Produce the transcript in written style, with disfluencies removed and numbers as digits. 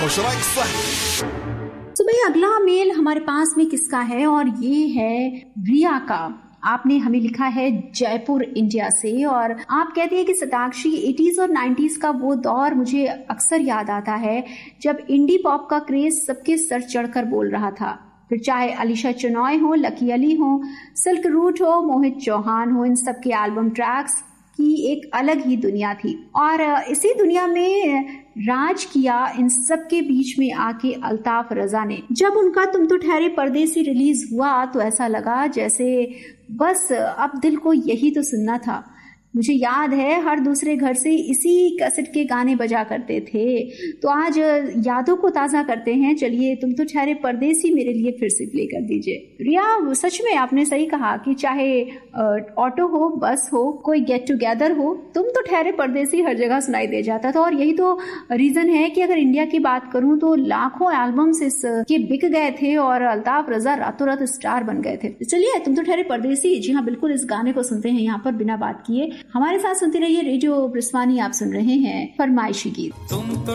तो भाई अगला मेल हमारे पास में किसका है, और ये है रिया का। आपने हमें लिखा है जयपुर इंडिया से, और आप कहते हैं कि सताक्षी 80s और 90s का वो दौर मुझे अक्सर याद आता है जब इंडी पॉप का क्रेज सबके सर चढ़कर बोल रहा था। फिर चाहे अलीशा चुनॉय हो, लकी अली हो, सिल्क रूट हो, मोहित चौहान हो, इन सब के एल्बम ट्रैक्स की एक अलग ही दुनिया थी। और इसी दुनिया में राज किया इन सब के बीच में आके अल्ताफ रजा ने। जब उनका तुम तो ठहरे परदेसी रिलीज हुआ तो ऐसा लगा जैसे बस अब दिल को यही तो सुनना था। मुझे याद है हर दूसरे घर से इसी कैसेट के गाने बजा करते थे। तो आज यादों को ताज़ा करते हैं। चलिए तुम तो ठहरे परदेसी मेरे लिए फिर से प्ले कर दीजिए। रिया, सच में आपने सही कहा कि चाहे ऑटो हो, बस हो, कोई गेट टुगेदर हो, तुम तो ठहरे परदेसी हर जगह सुनाई दे जाता था। और यही तो रीजन है कि अगर इंडिया की बात करूं तो लाखों एल्बम्स इसके बिक गए थे और अल्ताफ रजा रातों रात स्टार बन गए थे। चलिए तुम तो ठहरे परदेसी, जी हाँ बिल्कुल, इस गाने को सुनते हैं यहाँ पर बिना बात किए। हमारे साथ सुनते रहिए रेडियो ब्रिस्वानी। आप सुन रहे हैं फरमाइशी गीत। तुम तो